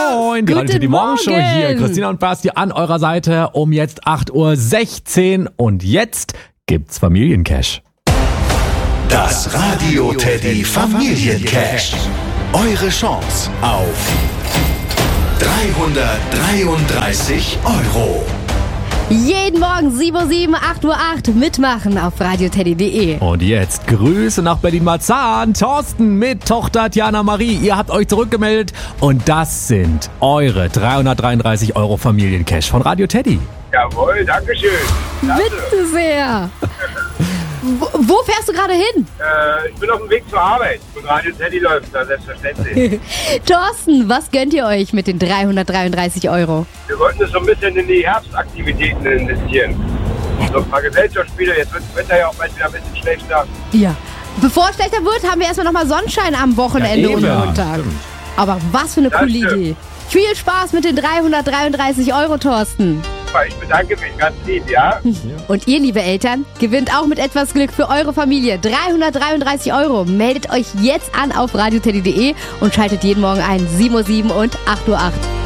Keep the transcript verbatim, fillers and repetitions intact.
Moin, die Radio Teddy Morgenshow hier. Christina und Basti an eurer Seite um jetzt acht Uhr sechzehn und jetzt gibt's Familiencash. Das Radio Teddy Familiencash. Eure Chance auf dreihundertdreiunddreißig Euro. Jeden Morgen sieben Uhr sieben, acht Uhr acht mitmachen auf radioteddy punkt de. Und jetzt Grüße nach Berlin-Marzahn. Thorsten mit Tochter Diana Marie. Ihr habt euch zurückgemeldet und das sind eure dreihundertdreiunddreißig Euro Familiencash von Radio Teddy. Jawohl, dankeschön. Danke. Bitte sehr. Wo, wo fährst du gerade hin? Äh, ich bin auf dem Weg zur Arbeit und Radio Teddy läuft da, selbstverständlich. Thorsten, was gönnt ihr euch mit den dreihundertdreiunddreißig Euro? Wir wollten es so ein bisschen in die Herbstaktivitäten investieren. So ein paar Gesellschaftsspiele, jetzt wird das Wetter ja auch bald wieder ein bisschen schlechter. Ja. Bevor es schlechter wird, haben wir erstmal nochmal Sonnenschein am Wochenende Ja, und eben. Montag. Stimmt. Aber was für eine Das coole stimmt. Idee. Viel Spaß mit den dreihundertdreiunddreißig Euro, Thorsten. Ich bedanke mich ganz lieb, ja? Und ihr, liebe Eltern, gewinnt auch mit etwas Glück für eure Familie dreihundertdreiunddreißig Euro. Meldet euch jetzt an auf radioteddy punkt de und schaltet jeden Morgen ein sieben Uhr sieben und acht Uhr acht.